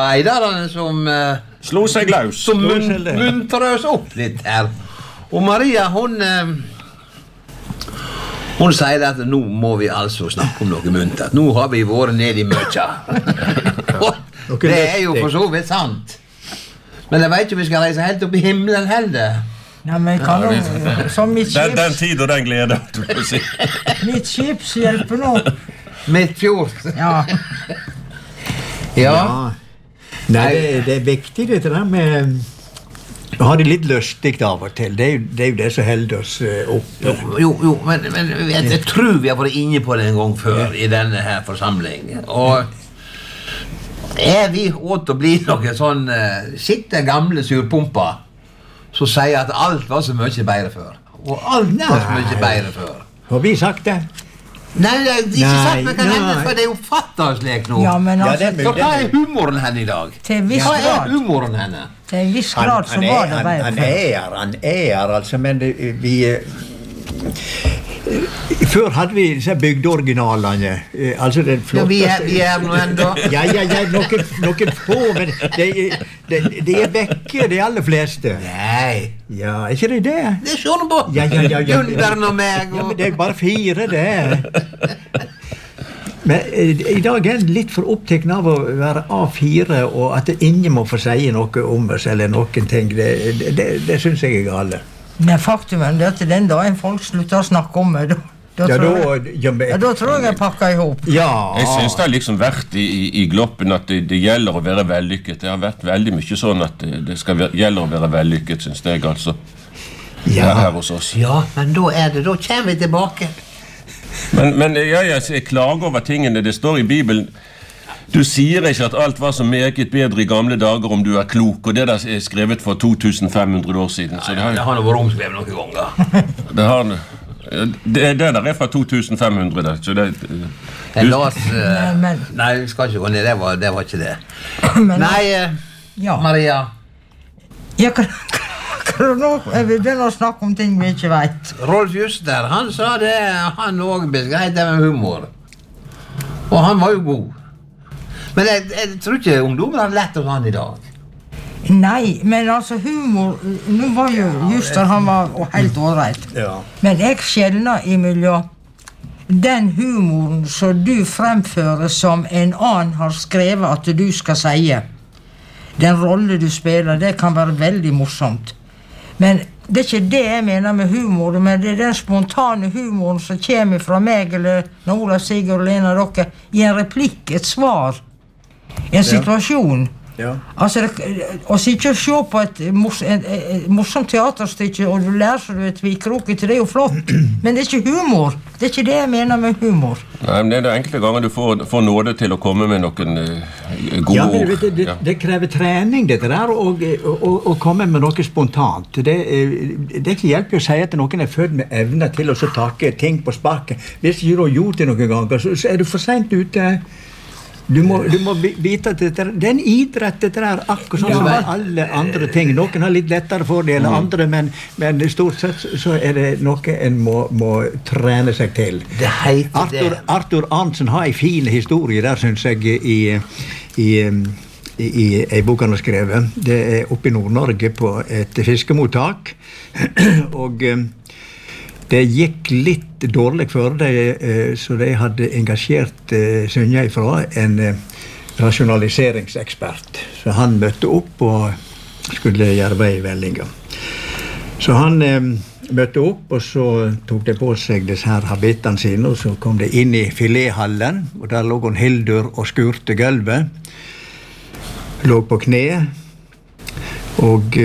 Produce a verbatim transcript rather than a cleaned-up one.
guiderne som uh, Slå seg løs. Som mun muntrer oss opp litt her. Og Maria, hun uh, Hun sier at nå må vi altså snakke om noe muntert. Nå har vi vært nede i møkja. Det er jo for så vidt sant. Men jeg vet ikke om vi skal reise helt opp i himmelen heller. Ja, men kan ja, du, som mitt den, den tid og den glede, du får si. Mitt skipshjelp nå. Mitt fjord. Ja. Ja. Ja. Nei, det, det er viktig det der med å ha det litt løstigt av og til. Det er jo det, er jo det som holder oss opp. Jo, jo, jo men, men jeg, jeg tror vi har vært inne på det en gang før i denne her forsamlingen. Og er vi åt å bli noen sånn uh, skitte gamle surpumper som sier at alt var så mye bedre før. Og alt nei. Var så mye bedre før. Har vi sagt det? Nei, det er ikke nei, sagt, men kan hende, for det er jo fattersleg nå. Ja, men altså, ja, så hva er humoren henne i dag? Til en viss grad. Hva er humoren henne? Til en viss grad så var det bedre han, han er, han er, altså, men det, vi... Før hadde vi disse bygdeoriginalene, altså den flotteste... Ja, vi er, vi er nå enda. Ja, ja, ja, noen, noen få, men de, de, de er vekke, de aller fleste. Nei. Ja, er ikke det det? Det er sånn på. Ja, ja, ja. ja. Gunderen og meg. Og... Ja, men det er bare fire, det. Men i dag er jeg litt for opptatt av å være A fire, og at ingen må få si noe om oss, eller noen ting. Det, det, det, det synes jeg er gale. Men faktum er at den dagen folk slutter å snakke om meg, da, da, ja, tror, da, jeg, ja, men, ja, da tror jeg jeg pakker ihop. Ja. Jeg synes det har liksom vært i, i, i Gloppen at det, det gjelder å være vellykket. Det har vært veldig mye sånn at det, det skal være, gjelder å være vellykket, synes jeg altså. Ja. Her hos oss. Ja, men da er det, da kommer vi tilbake. Men, men ja, jeg, jeg klager over tingene. Det står i Bibelen. Du sier ikke at alt var så meget bedre i gamle dager om du er klok, og det der er skrevet for to tusen fem hundre år siden. Så det har, det har noe vært omskrevet noen ganger. Det har det, det der er fra to tusen fem hundre, det. Så det du, oss, uh, men, nei, vi skal ikke gå ned, det var, det var ikke det. Men, nei, uh, ja. Maria. Jeg kan, kan nå, jeg vil begynne å snakke om ting vi ikke vet. Rolf Juster, han sa det, han også beskrev det med humor. Og han var jo god. Men jeg, jeg tror ikke ungdommer har lett å ha han i dag. Nei, men altså humor, nå var jo Juster, han var helt ålreit. Ja. Men jeg skjelner imellom den humoren som du fremfører som en annen har skrevet at du skal si. Den rolle du spiller, det kan være veldig morsomt. Men det er ikke det jeg mener med humor, men det er den spontane humoren som kommer fra meg, eller Ola, Sigurd, Lena, dere, i en replikk, et svar. En situasjon. Ja. Altså, å sitte og se på et, mors, et, et morsomt teaterstykke, og du lærer seg du et tvikroke til, det er jo flott. Men det er ikke humor. Det er ikke det jeg mener med humor. Nei, men det er det enkelte ganger du får, får nåde til å komme med noen uh, gode ja, men, vet du, det, ja. det krever trening, dette der, og, og, og, og komme med noe spontant. Det, det er ikke hjelp å si at noen er født med evne til å så take ting på sparket. Hvis ikke du har gjort det noen ganger, så, så er du for sent ute. Du må, du må vite at det er en idrett, det er akkurat sånn som alle andre ting. Noen har litt lettere for det enn andre, men, men stort sett så er det noe en må, må trene seg til. Det heter Arthur, det. Arthur Arntzen har en fin historie der, synes jeg, i, i, i, i en bok han har skrevet. Det er oppe i Nord-Norge på et fiskemottak, og det gikk litt dårlig for det, så de hadde engasjert Sønja ifra en rasjonaliseringsekspert. Så han møtte opp og skulle gjøre veiveldinger. Så han eh, møtte opp, og så tok de på seg disse her habittene sine, og så kom de inn i filethallen, og der lå hun Hildur og skurte gulvet. Lå på kne, og